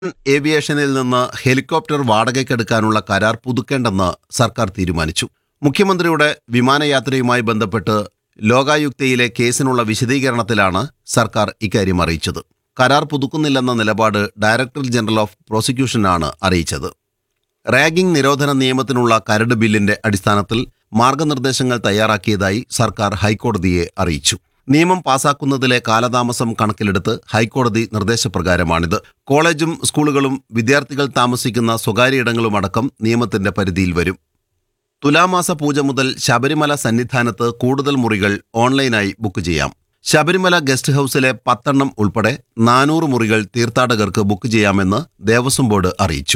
ഏവിയേഷനിൽ നിന്ന് ഹെലികോപ്റ്റർ വാടകയ്ക്കെടുക്കാനുള്ള കരാർ പുതുക്കേണ്ടെന്ന് സർക്കാർ തീരുമാനിച്ചു. മുഖ്യമന്ത്രിയുടെ വിമാനയാത്രയുമായി ബന്ധപ്പെട്ട് ലോകായുക്തയിലെ കേസിനുള്ള വിശദീകരണത്തിലാണ് സർക്കാർ ഇക്കാര്യം അറിയിച്ചത്. കരാർ പുതുക്കുന്നില്ലെന്ന നിലപാട് ഡയറക്ടർ ജനറൽ ഓഫ് പ്രോസിക്യൂഷനാണ് അറിയിച്ചത്. റാഗിംഗ് നിരോധന നിയമത്തിനുള്ള കരട് ബില്ലിന്റെ അടിസ്ഥാനത്തിൽ മാർഗനിർദ്ദേശങ്ങൾ തയ്യാറാക്കിയതായി സർക്കാർ ഹൈക്കോടതിയെ അറിയിച്ചു. നിയമം പാസാക്കുന്നതിലെ കാലതാമസം കണക്കിലെടുത്ത് ഹൈക്കോടതി നിർദ്ദേശപ്രകാരമാണിത്. കോളേജും സ്കൂളുകളും വിദ്യാർത്ഥികൾ താമസിക്കുന്ന സ്വകാര്യ ഇടങ്ങളുമടക്കം നിയമത്തിന്റെ പരിധിയിൽ വരും. തുലാമാസ പൂജ മുതൽ ശബരിമല സന്നിധാനത്ത് കൂടുതൽ മുറികൾ ഓൺലൈനായി ബുക്ക് ചെയ്യാം. ശബരിമല ഗസ്റ്റ് ഹൌസിലെ 10 ഉൾപ്പെടെ 400 മുറികൾ തീർത്ഥാടകർക്ക് ബുക്ക് ചെയ്യാമെന്ന് ദേവസ്വം ബോർഡ് അറിയിച്ചു.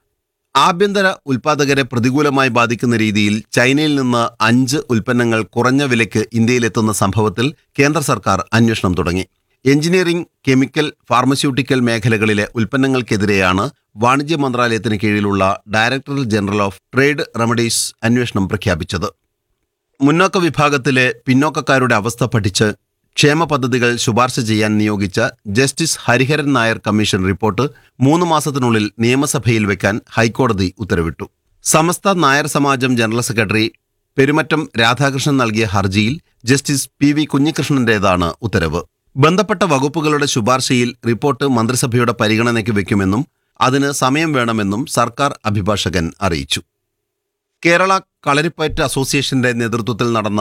ആഭ്യന്തര ഉൽപ്പാദകരെ പ്രതികൂലമായി ബാധിക്കുന്ന രീതിയിൽ ചൈനയിൽ നിന്ന് 5 ഉൽപ്പന്നങ്ങൾ കുറഞ്ഞ വിലയ്ക്ക് ഇന്ത്യയിലെത്തുന്ന സംഭവത്തിൽ കേന്ദ്ര സർക്കാർ അന്വേഷണം തുടങ്ങി. എഞ്ചിനീയറിംഗ്, കെമിക്കൽ, ഫാർമസ്യൂട്ടിക്കൽ മേഖലകളിലെ ഉൽപ്പന്നങ്ങൾക്കെതിരെയാണ് വാണിജ്യ മന്ത്രാലയത്തിന് കീഴിലുള്ള director general of trade remedies അന്വേഷണം പ്രഖ്യാപിച്ചത്. മുന്നോക്ക വിഭാഗത്തിലെ പിന്നോക്കക്കാരുടെ അവസ്ഥ പഠിച്ച് ക്ഷേമ പദ്ധതികൾ ശുപാർശ ചെയ്യാൻ നിയോഗിച്ച justice Hariharan Nair commission report 3 മാസത്തിനുള്ളിൽ നിയമസഭയിൽ വെക്കാൻ ഹൈക്കോടതി ഉത്തരവിട്ടു. സമസ്ത നായർ സമാജം ജനറൽ സെക്രട്ടറി പെരുമറ്റം രാധാകൃഷ്ണൻ നൽകിയ ഹർജിയിൽ ജസ്റ്റിസ് PV കുഞ്ഞികൃഷ്ണന്റേതാണ് ഉത്തരവ്. ബന്ധപ്പെട്ട വകുപ്പുകളുടെ ശുപാർശയിൽ റിപ്പോർട്ട് മന്ത്രിസഭയുടെ പരിഗണനയ്ക്ക് വയ്ക്കുമെന്നും അതിന് സമയം വേണമെന്നും സർക്കാർ അഭിഭാഷകൻ അറിയിച്ചു. കേരള കളരിപ്പയറ്റ് അസോസിയേഷന്റെ നേതൃത്വത്തിൽ നടന്ന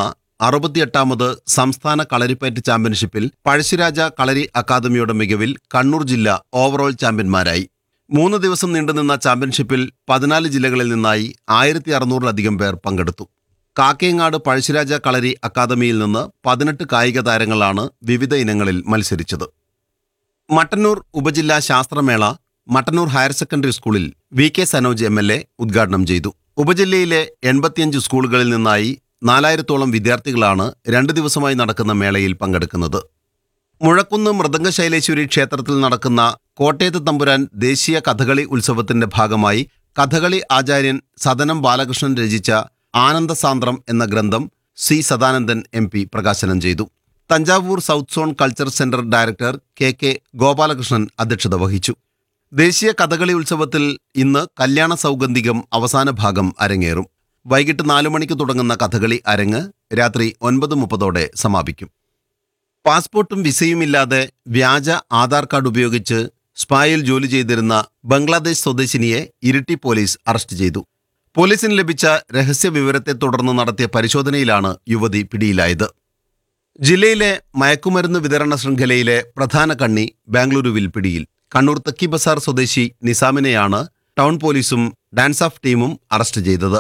68ാമത് സംസ്ഥാന കളരിപ്പയറ്റ് ചാമ്പ്യൻഷിപ്പിൽ പഴശ്ശിരാജ കളരി അക്കാദമിയുടെ മികവിൽ കണ്ണൂർ ജില്ല ഓവറോൾ ചാമ്പ്യന്മാരായി. 3 ദിവസം നീണ്ടുനിന്ന ചാമ്പ്യൻഷിപ്പിൽ 14 ജില്ലകളിൽ നിന്നായി 1600-ലധികം പേർ പങ്കെടുത്തു. കാക്കയങ്ങാട് പഴശ്ശിരാജ കളരി അക്കാദമിയിൽ നിന്ന് 18 കായിക താരങ്ങളാണ് വിവിധ ഇനങ്ങളിൽ മത്സരിച്ചത്. മട്ടന്നൂർ ഉപജില്ലാ ശാസ്ത്രമേള മട്ടന്നൂർ ഹയർ സെക്കൻഡറി സ്കൂളിൽ VK സനോജ് MLA ഉദ്ഘാടനം ചെയ്തു. ഉപജില്ലയിലെ 85 സ്കൂളുകളിൽ നിന്നായി 4000-ഓളം വിദ്യാർത്ഥികളാണ് 2 ദിവസമായി നടക്കുന്ന മേളയിൽ പങ്കെടുക്കുന്നത്. മുഴക്കുന്ന് മൃദംഗശൈലേശ്വരി ക്ഷേത്രത്തിൽ നടക്കുന്ന കോട്ടയത്ത് തമ്പുരാൻ ദേശീയ കഥകളി ഉത്സവത്തിന്റെ ഭാഗമായി കഥകളി ആചാര്യൻ സദനം ബാലകൃഷ്ണൻ രചിച്ച ആനന്ദസാന്ദ്രം എന്ന ഗ്രന്ഥം C. സദാനന്ദൻ MP പ്രകാശനം ചെയ്തു. Thanjavur south zone culture centre director KK Gopalakrishnan അധ്യക്ഷത വഹിച്ചു. ദേശീയ കഥകളി ഉത്സവത്തിൽ ഇന്ന് കല്യാണ സൗഗന്ധികം അവസാന ഭാഗം അരങ്ങേറും. വൈകിട്ട് 4 മണിക്ക് തുടങ്ങുന്ന കഥകളി അരങ്ങ് രാത്രി 9:30 സമാപിക്കും. പാസ്പോർട്ടും വിസയുമില്ലാതെ വ്യാജ ആധാർ കാർഡ് ഉപയോഗിച്ച് സ്പായിൽ ജോലി ചെയ്തിരുന്ന ബംഗ്ലാദേശ് സ്വദേശിനിയെ ഇരിട്ടി പോലീസ് അറസ്റ്റ് ചെയ്തു. പോലീസിന് ലഭിച്ച രഹസ്യ വിവരത്തെ തുടർന്ന് നടത്തിയ പരിശോധനയിലാണ് യുവതി പിടിയിലായത്. ജില്ലയിലെ മയക്കുമരുന്ന് വിതരണ ശൃംഖലയിലെ പ്രധാന കണ്ണി ബാംഗ്ലൂരുവിൽ പിടിയിൽ. കണ്ണൂർ തെക്കി ബസാർ സ്വദേശി നിസാമിനെയാണ് ടൗൺ പോലീസും ഡാൻസ് ഓഫ് ടീമും അറസ്റ്റ് ചെയ്തത്.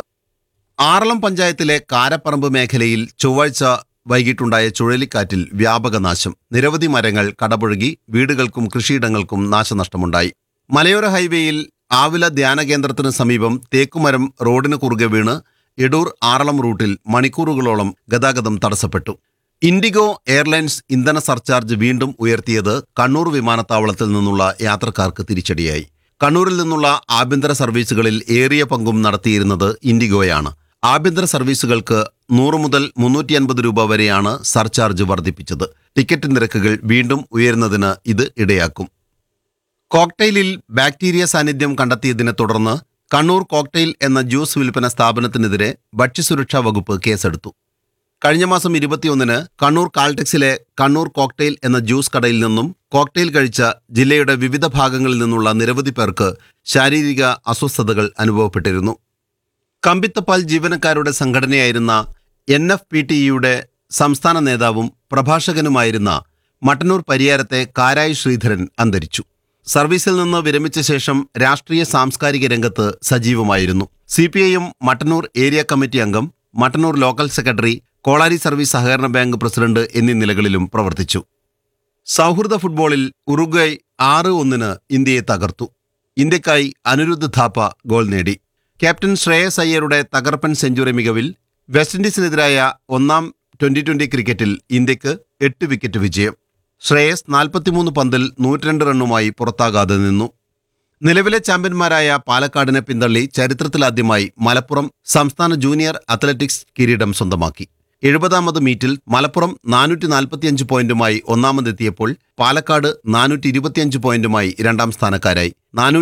ആറളം പഞ്ചായത്തിലെ കാരപ്പറമ്പ് മേഖലയിൽ ചൊവ്വാഴ്ച വൈകിട്ടുണ്ടായ ചുഴലിക്കാറ്റിൽ വ്യാപക നാശം. നിരവധി മരങ്ങൾ കടപുഴകി വീടുകൾക്കും കൃഷിയിടങ്ങൾക്കും നാശനഷ്ടമുണ്ടായി. മലയോര ഹൈവേയിൽ ആവില ധ്യാന കേന്ദ്രത്തിന് സമീപം തേക്കുമരം റോഡിന് കുറുകെ വീണ് എടൂർ ആറളം റൂട്ടിൽ മണിക്കൂറുകളോളം ഗതാഗതം തടസ്സപ്പെട്ടു. ഇൻഡിഗോ എയർലൈൻസ് ഇന്ധന സർചാർജ് വീണ്ടും ഉയർത്തിയത് കണ്ണൂർ വിമാനത്താവളത്തിൽ നിന്നുള്ള യാത്രക്കാർക്ക് തിരിച്ചടിയായി. കണ്ണൂരിൽ നിന്നുള്ള ആഭ്യന്തര സർവീസുകളിൽ ഏറിയ പങ്കും നടത്തിയിരുന്നത് ഇൻഡിഗോയാണ്. ആഭ്യന്തര സർവീസുകൾക്ക് 100 മുതൽ 350 രൂപ വരെയാണ് സർചാർജ് വർദ്ധിപ്പിച്ചത്. ടിക്കറ്റ് നിരക്കുകൾ വീണ്ടും ഉയരുന്നതിന് ഇത് ഇടയാക്കും. കോക്ടെയിലിൽ ബാക്ടീരിയ സാന്നിധ്യം കണ്ടെത്തിയതിനെ തുടർന്ന് കണ്ണൂർ കോക്ടെയിൽ എന്ന ജ്യൂസ് വിൽപ്പന സ്ഥാപനത്തിനെതിരെ ഭക്ഷ്യസുരക്ഷാ വകുപ്പ് കേസെടുത്തു. കഴിഞ്ഞ മാസം 21-ന് കണ്ണൂർ കാൾടെക്സിലെ കണ്ണൂർ കോക്ടെയിൽ എന്ന ജ്യൂസ് കടയിൽ നിന്നും കോക്ടെയിൽ കഴിച്ച ജില്ലയുടെ വിവിധ ഭാഗങ്ങളിൽ നിന്നുള്ള നിരവധി പേർക്ക് ശാരീരിക അസ്വസ്ഥതകൾ അനുഭവപ്പെട്ടിരുന്നു. കമ്പിത്തപ്പാൽ ജീവനക്കാരുടെ സംഘടനയായിരുന്ന NFPTEയുടെ സംസ്ഥാന നേതാവും പ്രഭാഷകനുമായിരുന്ന മട്ടന്നൂർ പരിയാരത്തെ കാരായി ശ്രീധരൻ അന്തരിച്ചു. സർവീസിൽ നിന്ന് വിരമിച്ച ശേഷം രാഷ്ട്രീയ സാംസ്കാരിക രംഗത്ത് സജീവമായിരുന്നു. CPIM മട്ടന്നൂർ ഏരിയ കമ്മിറ്റി അംഗം, Mattannur local secretary, Kolari service സഹകരണ ബാങ്ക് പ്രസിഡന്റ് എന്നീ നിലകളിലും പ്രവർത്തിച്ചു. സൗഹൃദ ഫുട്ബോളിൽ ഉറുഗ്വൈ 6-1 ഇന്ത്യയെ തകർത്തു. ഇന്ത്യക്കായി അനിരുദ്ധ് ഥാപ്പ ഗോൾ നേടി. ക്യാപ്റ്റൻ ശ്രേയസ് അയ്യരുടെ തകർപ്പൻ സെഞ്ചുറി മികവിൽ വെസ്റ്റ് ഇൻഡീസിനെതിരായ 1-ാം T20 ക്രിക്കറ്റിൽ ഇന്ത്യക്ക് 8 വിക്കറ്റ് വിജയം. ശ്രേയസ് 43 പന്തിൽ 102 റണ്ണുമായി പുറത്താകാതെ നിന്നു. നിലവിലെ ചാമ്പ്യന്മാരായ പാലക്കാടിനെ പിന്തള്ളി ചരിത്രത്തിലാദ്യമായി മലപ്പുറം സംസ്ഥാന ജൂനിയർ അത്ലറ്റിക്സ് കിരീടം സ്വന്തമാക്കി. 70ാമത് മീറ്റിൽ മലപ്പുറം 445 പോയിന്റുമായി ഒന്നാമതെത്തിയപ്പോൾ പാലക്കാട് 425 പോയിന്റുമായി 2ാം സ്ഥാനക്കാരായി.